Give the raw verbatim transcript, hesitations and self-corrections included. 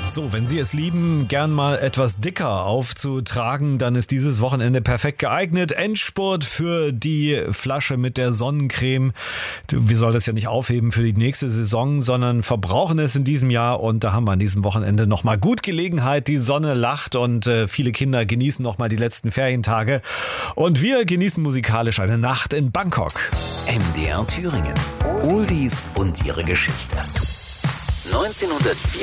So, wenn Sie es lieben, gern mal etwas dicker aufzutragen, dann ist dieses Wochenende perfekt geeignet. Endspurt für die Flasche mit der Sonnencreme. Wir sollen das ja nicht aufheben für die nächste Saison, sondern verbrauchen es in diesem Jahr. Und da haben wir an diesem Wochenende nochmal gut Gelegenheit. Die Sonne lacht und äh, viele Kinder genießen nochmal die letzten Ferientage. Und wir genießen musikalisch eine Nacht in Bangkok. M D R Thüringen. Oldies und ihre Geschichte. neunzehnhundertvierundachtzig